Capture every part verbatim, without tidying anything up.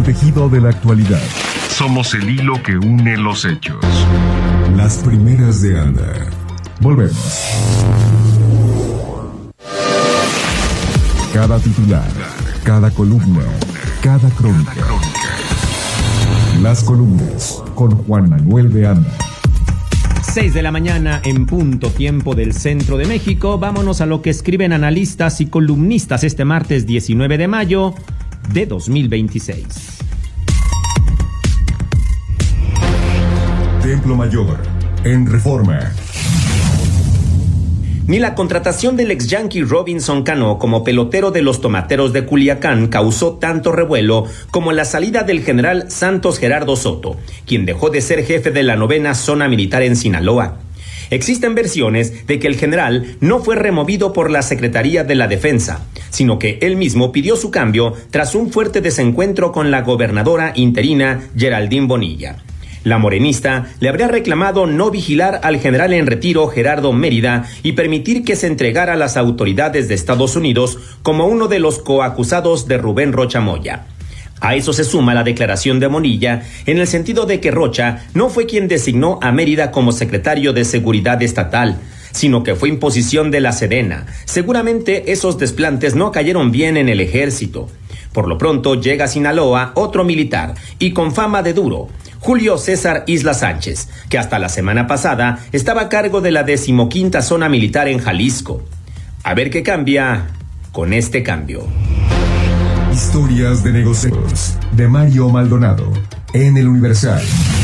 tejido de la actualidad. Somos el hilo que une los hechos. Las primeras de Anda. Volvemos. Cada titular, cada columna, cada crónica. Las columnas con Juan Manuel de Anda. seis de la mañana en punto, tiempo del centro de México. Vámonos a lo que escriben analistas y columnistas este martes diecinueve de mayo de dos mil veintiséis. Templo Mayor, en Reforma. Ni la contratación del ex Yankee Robinson Cano como pelotero de los Tomateros de Culiacán causó tanto revuelo como la salida del general Santos Gerardo Soto, quien dejó de ser jefe de la novena zona militar en Sinaloa. Existen versiones de que el general no fue removido por la Secretaría de la Defensa, sino que él mismo pidió su cambio tras un fuerte desencuentro con la gobernadora interina Geraldine Bonilla. La morenista le habría reclamado no vigilar al general en retiro Gerardo Mérida y permitir que se entregara a las autoridades de Estados Unidos como uno de los coacusados de Rubén Rocha Moya. A eso se suma la declaración de Bonilla en el sentido de que Rocha no fue quien designó a Mérida como secretario de Seguridad Estatal, sino que fue imposición de la Sedena. Seguramente esos desplantes no cayeron bien en el ejército. Por lo pronto llega a Sinaloa otro militar y con fama de duro, Julio César Isla Sánchez, que hasta la semana pasada estaba a cargo de la decimoquinta zona militar en Jalisco. A ver qué cambia con este cambio. Historias de negocios de Mario Maldonado en El Universal.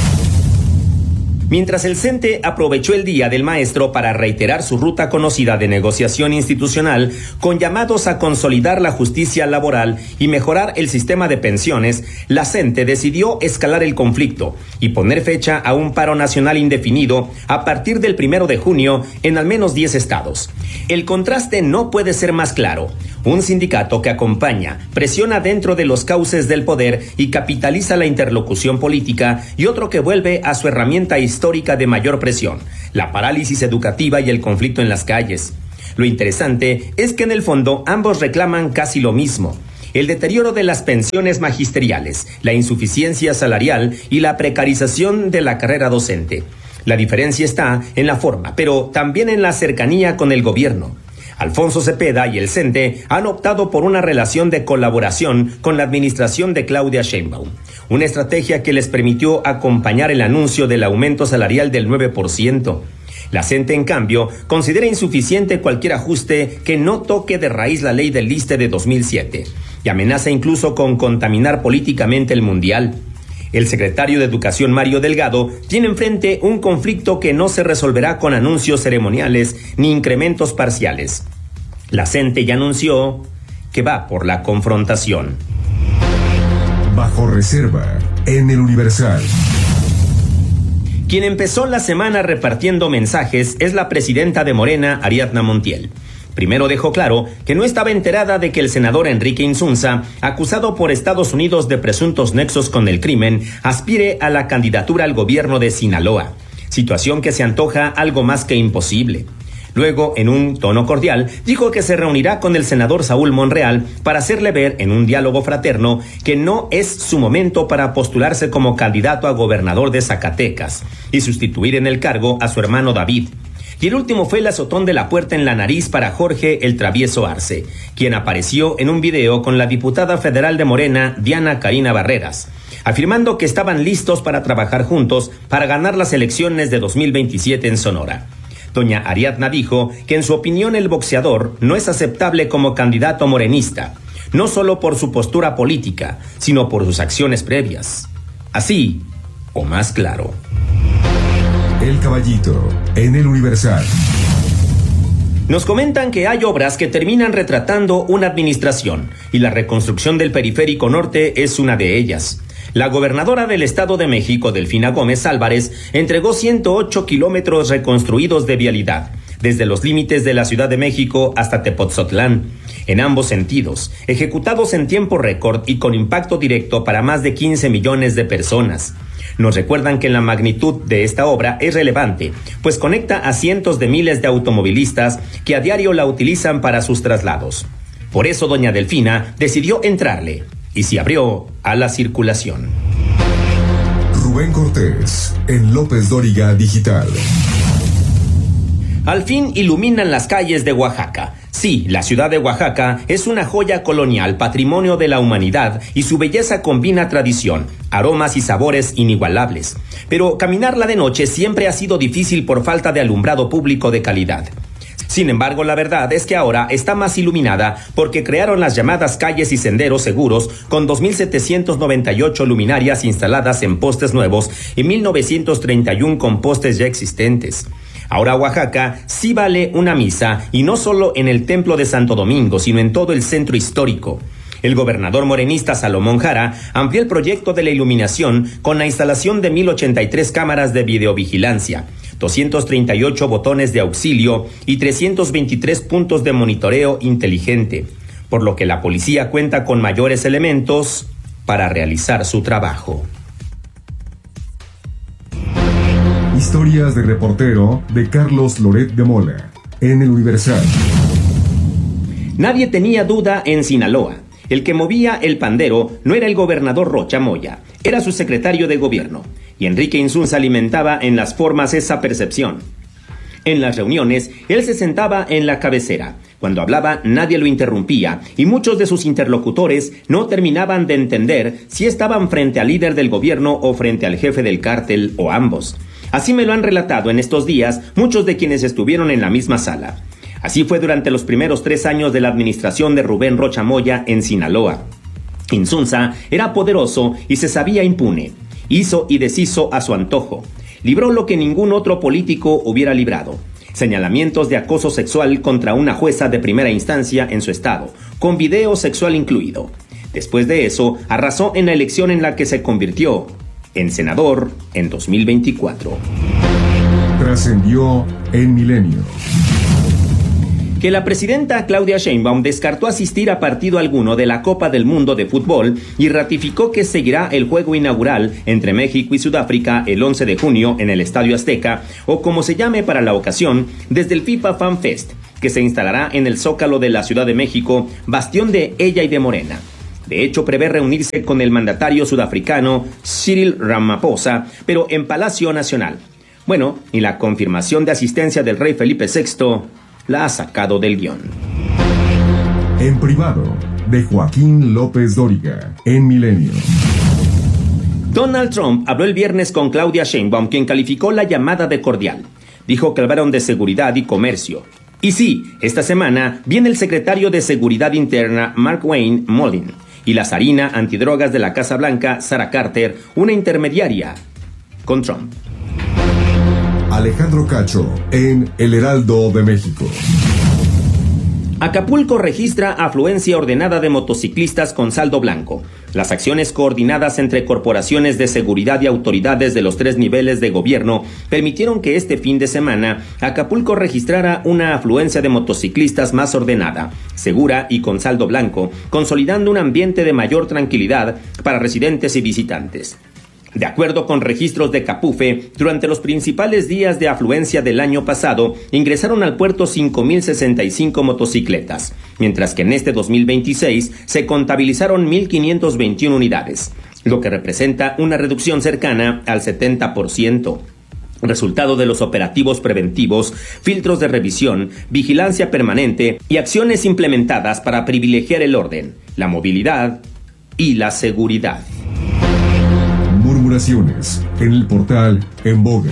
Mientras el CENTE aprovechó el Día del Maestro para reiterar su ruta conocida de negociación institucional con llamados a consolidar la justicia laboral y mejorar el sistema de pensiones, la CENTE decidió escalar el conflicto y poner fecha a un paro nacional indefinido a partir del primero de junio en al menos diez estados. El contraste no puede ser más claro. Un sindicato que acompaña, presiona dentro de los cauces del poder y capitaliza la interlocución política, y otro que vuelve a su herramienta histórica de mayor presión, la parálisis educativa y el conflicto en las calles. Lo interesante es que en el fondo ambos reclaman casi lo mismo: el deterioro de las pensiones magisteriales, la insuficiencia salarial y la precarización de la carrera docente. La diferencia está en la forma, pero también en la cercanía con el gobierno. Alfonso Cepeda y el CENTE han optado por una relación de colaboración con la administración de Claudia Sheinbaum, una estrategia que les permitió acompañar el anuncio del aumento salarial del nueve por ciento. La CENTE, en cambio, considera insuficiente cualquier ajuste que no toque de raíz la ley del ISSSTE de dos mil siete y amenaza incluso con contaminar políticamente el Mundial. El secretario de Educación, Mario Delgado, tiene enfrente un conflicto que no se resolverá con anuncios ceremoniales ni incrementos parciales. La CENTE ya anunció que va por la confrontación. Bajo reserva en El Universal. Quien empezó la semana repartiendo mensajes es la presidenta de Morena, Ariadna Montiel. Primero dejó claro que no estaba enterada de que el senador Enrique Insunza, acusado por Estados Unidos de presuntos nexos con el crimen, aspire a la candidatura al gobierno de Sinaloa, situación que se antoja algo más que imposible. Luego, en un tono cordial, dijo que se reunirá con el senador Saúl Monreal para hacerle ver en un diálogo fraterno que no es su momento para postularse como candidato a gobernador de Zacatecas y sustituir en el cargo a su hermano David. Y el último fue el azotón de la puerta en la nariz para Jorge el Travieso Arce, quien apareció en un video con la diputada federal de Morena, Diana Karina Barreras, afirmando que estaban listos para trabajar juntos para ganar las elecciones de dos mil veintisiete en Sonora. Doña Ariadna dijo que en su opinión el boxeador no es aceptable como candidato morenista, no solo por su postura política, sino por sus acciones previas. Así, o más claro. El Caballito en El Universal. Nos comentan que hay obras que terminan retratando una administración y la reconstrucción del Periférico Norte es una de ellas. La gobernadora del Estado de México, Delfina Gómez Álvarez, entregó ciento ocho kilómetros reconstruidos de vialidad, desde los límites de la Ciudad de México hasta Tepoztlán, en ambos sentidos, ejecutados en tiempo récord y con impacto directo para más de quince millones de personas. Nos recuerdan que la magnitud de esta obra es relevante, pues conecta a cientos de miles de automovilistas que a diario la utilizan para sus traslados. Por eso doña Delfina decidió entrarle y se abrió a la circulación. Rubén Cortés, en López Dóriga Digital. Al fin iluminan las calles de Oaxaca. Sí, la ciudad de Oaxaca es una joya colonial, patrimonio de la humanidad, y su belleza combina tradición, aromas y sabores inigualables. Pero caminarla de noche siempre ha sido difícil por falta de alumbrado público de calidad. Sin embargo, la verdad es que ahora está más iluminada porque crearon las llamadas calles y senderos seguros con dos mil setecientos noventa y ocho luminarias instaladas en postes nuevos y mil novecientos treinta y uno con postes ya existentes. Ahora Oaxaca sí vale una misa, y no solo en el templo de Santo Domingo, sino en todo el centro histórico. El gobernador morenista Salomón Jara amplió el proyecto de la iluminación con la instalación de mil ochenta y tres cámaras de videovigilancia, doscientos treinta y ocho botones de auxilio y trescientos veintitrés puntos de monitoreo inteligente, por lo que la policía cuenta con mayores elementos para realizar su trabajo. Historias de reportero de Carlos Loret de Mola, en El Universal. Nadie tenía duda en Sinaloa. El que movía el pandero no era el gobernador Rocha Moya, era su secretario de gobierno. Y Enrique Insunza alimentaba en las formas esa percepción. En las reuniones, él se sentaba en la cabecera. Cuando hablaba, nadie lo interrumpía, y muchos de sus interlocutores no terminaban de entender si estaban frente al líder del gobierno o frente al jefe del cártel, o ambos. Así me lo han relatado en estos días muchos de quienes estuvieron en la misma sala. Así fue durante los primeros tres años de la administración de Rubén Rocha Moya en Sinaloa. Insunza era poderoso y se sabía impune. Hizo y deshizo a su antojo. Libró lo que ningún otro político hubiera librado: señalamientos de acoso sexual contra una jueza de primera instancia en su estado, con video sexual incluido. Después de eso, arrasó en la elección en la que se convirtió en senador en dos mil veinticuatro. Trascendió en Milenio. Que la presidenta Claudia Sheinbaum descartó asistir a partido alguno de la Copa del Mundo de Fútbol y ratificó que seguirá el juego inaugural entre México y Sudáfrica el once de junio en el Estadio Azteca, o como se llame para la ocasión, desde el FIFA Fan Fest, que se instalará en el Zócalo de la Ciudad de México, bastión de ella y de Morena. De hecho, prevé reunirse con el mandatario sudafricano Cyril Ramaphosa, pero en Palacio Nacional. Bueno, y la confirmación de asistencia del rey Felipe sexto la ha sacado del guión. En privado, de Joaquín López Dóriga, en Milenio. Donald Trump habló el viernes con Claudia Sheinbaum, quien calificó la llamada de cordial. Dijo que hablaron de seguridad y comercio. Y sí, esta semana viene el secretario de Seguridad Interna, Mark Wayne Mullin, y la zarina antidrogas de la Casa Blanca, Sarah Carter, una intermediaria con Trump. Alejandro Cacho, en El Heraldo de México. Acapulco registra afluencia ordenada de motociclistas con saldo blanco. Las acciones coordinadas entre corporaciones de seguridad y autoridades de los tres niveles de gobierno permitieron que este fin de semana Acapulco registrara una afluencia de motociclistas más ordenada, segura y con saldo blanco, consolidando un ambiente de mayor tranquilidad para residentes y visitantes. De acuerdo con registros de Capufe, durante los principales días de afluencia del año pasado, ingresaron al puerto cinco mil sesenta y cinco motocicletas, mientras que en este dos mil veintiséis se contabilizaron mil quinientas veintiuna unidades, lo que representa una reducción cercana al setenta por ciento. Resultado de los operativos preventivos, filtros de revisión, vigilancia permanente y acciones implementadas para privilegiar el orden, la movilidad y la seguridad. Murmuraciones en el portal En Boga.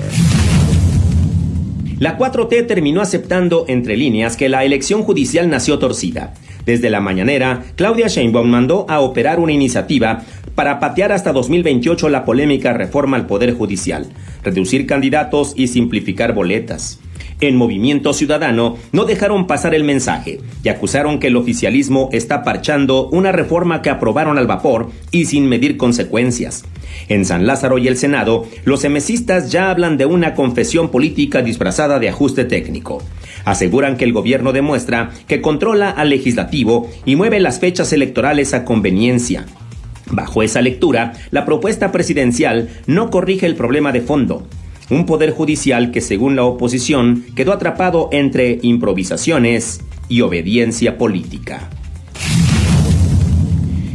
La cuatro T terminó aceptando entre líneas que la elección judicial nació torcida. Desde la mañanera, Claudia Sheinbaum mandó a operar una iniciativa para patear hasta dos mil veintiocho la polémica reforma al Poder Judicial, reducir candidatos y simplificar boletas. En Movimiento Ciudadano no dejaron pasar el mensaje y acusaron que el oficialismo está parchando una reforma que aprobaron al vapor y sin medir consecuencias. En San Lázaro y el Senado, los emesistas ya hablan de una confesión política disfrazada de ajuste técnico. Aseguran que el gobierno demuestra que controla al legislativo y mueve las fechas electorales a conveniencia. Bajo esa lectura, la propuesta presidencial no corrige el problema de fondo. Un poder judicial que, según la oposición, quedó atrapado entre improvisaciones y obediencia política.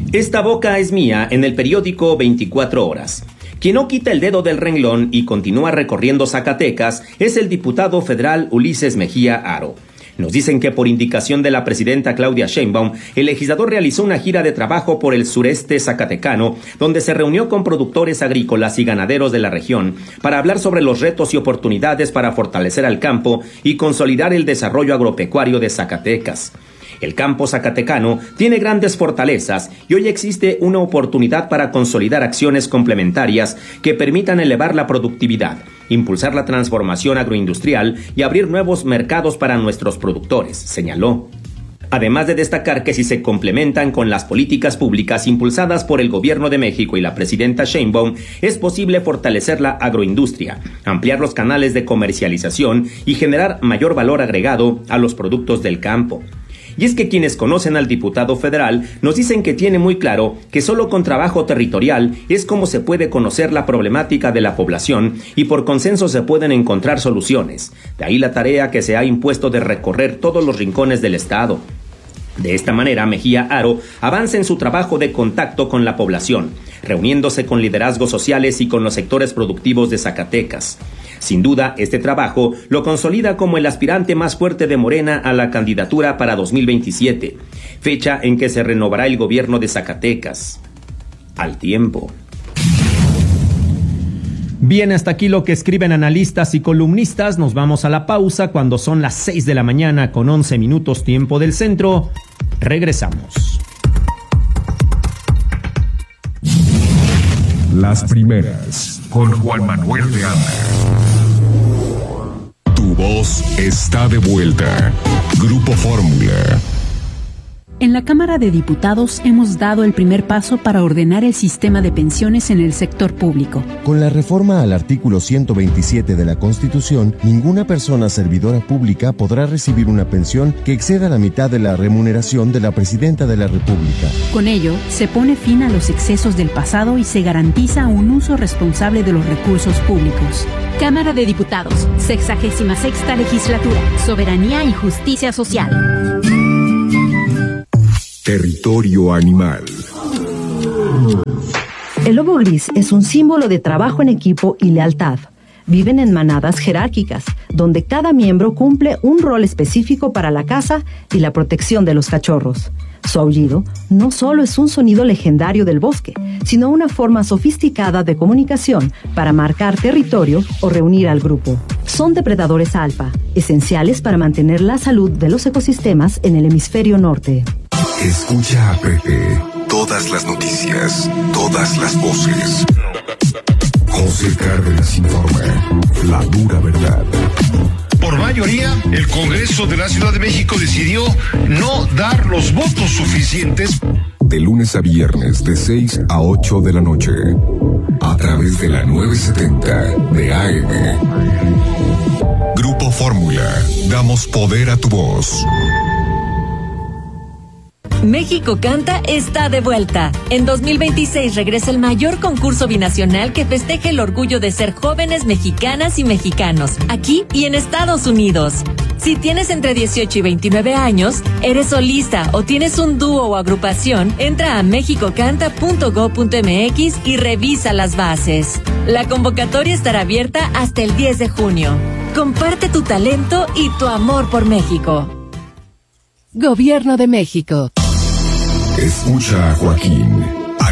Esta boca es mía en el periódico veinticuatro horas. Quien no quita el dedo del renglón y continúa recorriendo Zacatecas es el diputado federal Ulises Mejía Haro. Nos dicen que por indicación de la presidenta Claudia Sheinbaum, el legislador realizó una gira de trabajo por el sureste zacatecano, donde se reunió con productores agrícolas y ganaderos de la región para hablar sobre los retos y oportunidades para fortalecer al campo y consolidar el desarrollo agropecuario de Zacatecas. El campo zacatecano tiene grandes fortalezas y hoy existe una oportunidad para consolidar acciones complementarias que permitan elevar la productividad, impulsar la transformación agroindustrial y abrir nuevos mercados para nuestros productores, señaló. Además de destacar que si se complementan con las políticas públicas impulsadas por el Gobierno de México y la presidenta Sheinbaum, es posible fortalecer la agroindustria, ampliar los canales de comercialización y generar mayor valor agregado a los productos del campo. Y es que quienes conocen al diputado federal nos dicen que tiene muy claro que solo con trabajo territorial es como se puede conocer la problemática de la población y por consenso se pueden encontrar soluciones. De ahí la tarea que se ha impuesto de recorrer todos los rincones del estado. De esta manera, Mejía Haro avanza en su trabajo de contacto con la población, reuniéndose con liderazgos sociales y con los sectores productivos de Zacatecas. Sin duda, este trabajo lo consolida como el aspirante más fuerte de Morena a la candidatura para dos mil veintisiete, fecha en que se renovará el gobierno de Zacatecas. Al tiempo. Bien, hasta aquí lo que escriben analistas y columnistas. Nos vamos a la pausa cuando son las seis de la mañana con once minutos tiempo del centro. Regresamos. Las primeras con Juan Manuel de Anda. Tu voz está de vuelta. Grupo Fórmula. En la Cámara de Diputados hemos dado el primer paso para ordenar el sistema de pensiones en el sector público. Con la reforma al artículo ciento veintisiete de la Constitución, ninguna persona servidora pública podrá recibir una pensión que exceda la mitad de la remuneración de la Presidenta de la República. Con ello, se pone fin a los excesos del pasado y se garantiza un uso responsable de los recursos públicos. Cámara de Diputados, sexagésima sexta legislatura, Soberanía y Justicia Social. Territorio animal. El lobo gris es un símbolo de trabajo en equipo y lealtad. Viven en manadas jerárquicas, donde cada miembro cumple un rol específico para la caza y la protección de los cachorros. Su aullido no solo es un sonido legendario del bosque, sino una forma sofisticada de comunicación para marcar territorio o reunir al grupo. Son depredadores alfa, esenciales para mantener la salud de los ecosistemas en el hemisferio norte. Escucha a Pepe. Todas las noticias, todas las voces. José Cárdenas informa. La dura verdad. Por mayoría, el Congreso de la Ciudad de México decidió no dar los votos suficientes. De lunes a viernes, de seis a ocho de la noche. A través de la novecientos setenta de A M. Grupo Fórmula. Damos poder a tu voz. México Canta está de vuelta. En dos mil veintiséis regresa el mayor concurso binacional que festeja el orgullo de ser jóvenes mexicanas y mexicanos, aquí y en Estados Unidos. Si tienes entre dieciocho y veintinueve años, eres solista o tienes un dúo o agrupación, entra a mexico canta punto gob punto mx y revisa las bases. La convocatoria estará abierta hasta el diez de junio. Comparte tu talento y tu amor por México. Gobierno de México. Escucha a Joaquín